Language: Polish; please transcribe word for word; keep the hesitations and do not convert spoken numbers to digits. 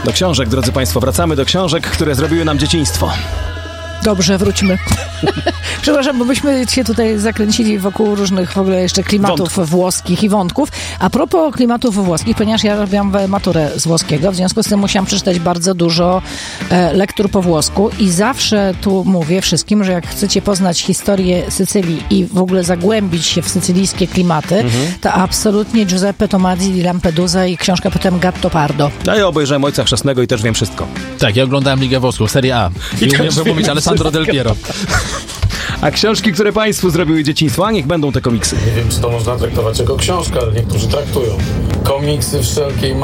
Do książek, drodzy Państwo, wracamy do książek, które zrobiły nam dzieciństwo. Dobrze, wróćmy. Przepraszam, bo myśmy się tutaj zakręcili wokół różnych w ogóle jeszcze klimatów wątków. włoskich i wątków. A propos klimatów włoskich, ponieważ ja robiłam maturę z włoskiego, w związku z tym musiałam przeczytać bardzo dużo e, lektur po włosku i zawsze tu mówię wszystkim, że jak chcecie poznać historię Sycylii i w ogóle zagłębić się w sycylijskie klimaty, mhm. to absolutnie Giuseppe Tomasi di Lampedusa i książka potem Gattopardo. Ja, ja obejrzałem Ojca Chrzestnego i też wiem wszystko. Tak, ja oglądałem Ligę Włoską, Serie A. I, I umiem wymówić Alessandro Del Piero. A książki, które Państwu zrobiły dzieciństwo, a niech będą te komiksy. Nie wiem, czy to można traktować jako książkę, ale niektórzy traktują. Komiksy wszelkiej